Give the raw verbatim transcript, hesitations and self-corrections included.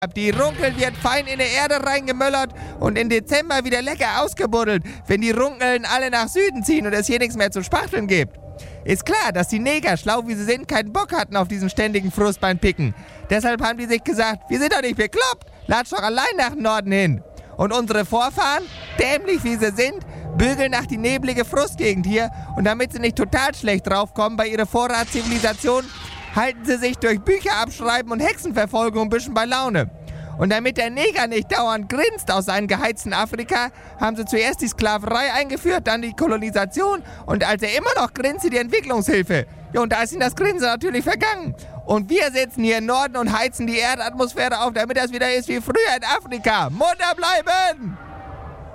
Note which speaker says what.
Speaker 1: Die Runkel wird fein in die Erde reingemöllert und im Dezember wieder lecker ausgebuddelt, wenn die Runkeln alle nach Süden ziehen und es hier nichts mehr zu spachteln gibt. Ist klar, dass die Neger, schlau wie sie sind, keinen Bock hatten auf diesen ständigen Frust beim Picken. Deshalb haben die sich gesagt, wir sind doch nicht bekloppt, latsch doch allein nach Norden hin. Und unsere Vorfahren, dämlich wie sie sind, bügeln nach die neblige Frustgegend hier und damit sie nicht total schlecht draufkommen bei ihrer Vorratszivilisation, halten sie sich durch Bücher abschreiben und Hexenverfolgung ein bisschen bei Laune. Und damit der Neger nicht dauernd grinst aus seinem geheizten Afrika, haben sie zuerst die Sklaverei eingeführt, dann die Kolonisation und als er immer noch grinst, die Entwicklungshilfe. Ja, und da ist ihm das Grinsen natürlich vergangen. Und wir sitzen hier im Norden und heizen die Erdatmosphäre auf, damit das wieder ist wie früher in Afrika. Munter bleiben!